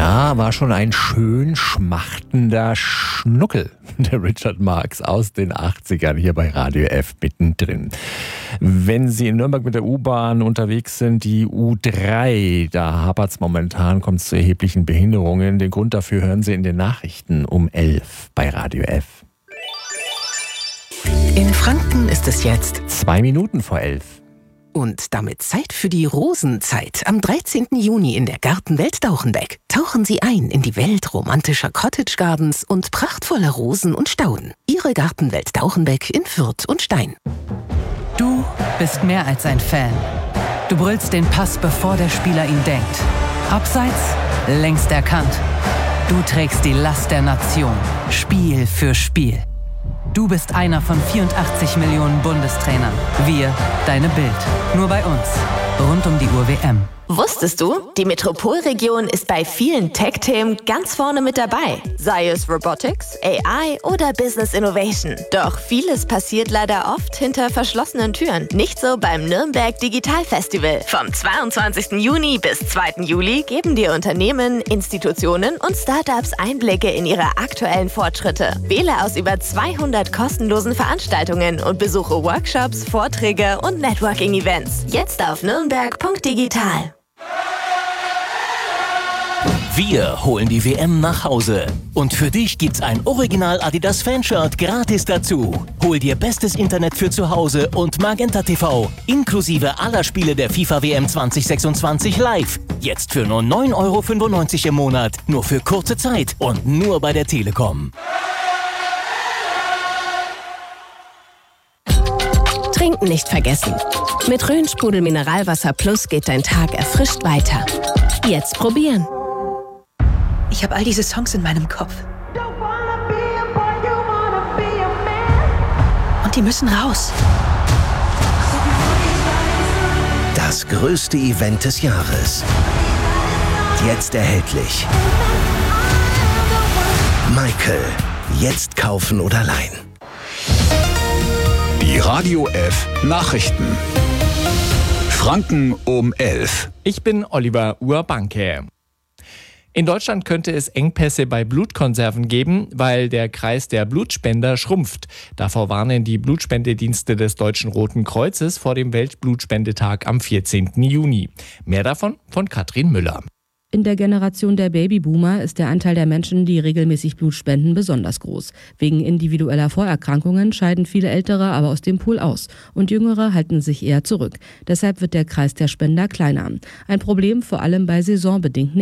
Ja, war schon ein schön schmachtender Schnuckel, der Richard Marx aus den 80ern hier bei Radio F mittendrin. Wenn Sie in Nürnberg mit der U-Bahn unterwegs sind, die U3, da hapert's momentan, kommt es zu erheblichen Behinderungen. Den Grund dafür hören Sie in den Nachrichten um 11 bei Radio F. In Franken ist es jetzt 2 Minuten vor 11. Und damit Zeit für die Rosenzeit. Am 13. Juni in der Gartenwelt Dauchenbeck tauchen Sie ein in die Welt romantischer Cottage Gardens und prachtvoller Rosen und Stauden. Ihre Gartenwelt Dauchenbeck in Fürth und Stein. Du bist mehr als ein Fan. Du brüllst den Pass, bevor der Spieler ihn denkt. Abseits, längst erkannt. Du trägst die Last der Nation, Spiel für Spiel. Du bist einer von 84 Millionen Bundestrainern. Wir, deine Bild. Nur bei uns. Rund um die Uhr WM. Wusstest du, die Metropolregion ist bei vielen Tech-Themen ganz vorne mit dabei. Sei es Robotics, AI oder Business Innovation. Doch vieles passiert leider oft hinter verschlossenen Türen. Nicht so beim Nürnberg Digital Festival. Vom 22. Juni bis 2. Juli geben dir Unternehmen, Institutionen und Startups Einblicke in ihre aktuellen Fortschritte. Wähle aus über 200 kostenlosen Veranstaltungen und besuche Workshops, Vorträge und Networking-Events. Jetzt auf nürnberg.digital. Wir holen die WM nach Hause. Und für dich gibt's ein Original Adidas Fanshirt gratis dazu. Hol dir bestes Internet für zu Hause und Magenta TV, inklusive aller Spiele der FIFA WM 2026 live. Jetzt für nur 9,95 € im Monat, nur für kurze Zeit und nur bei der Telekom. Trinken nicht vergessen. Mit Rhön-Sprudel Mineralwasser Plus geht dein Tag erfrischt weiter. Jetzt probieren. Ich habe all diese Songs in meinem Kopf. Und die müssen raus. Das größte Event des Jahres. Jetzt erhältlich. Michael. Jetzt kaufen oder leihen. Die Radio F Nachrichten. Franken um 11. Ich bin Oliver Urbanke. In Deutschland könnte es Engpässe bei Blutkonserven geben, weil der Kreis der Blutspender schrumpft. Davor warnen die Blutspendedienste des Deutschen Roten Kreuzes vor dem Weltblutspendetag am 14. Juni. Mehr davon von Katrin Müller. In der Generation der Babyboomer ist der Anteil der Menschen, die regelmäßig Blut spenden, besonders groß. Wegen individueller Vorerkrankungen scheiden viele Ältere aber aus dem Pool aus und Jüngere halten sich eher zurück. Deshalb wird der Kreis der Spender kleiner. Ein Problem vor allem bei saisonbedingten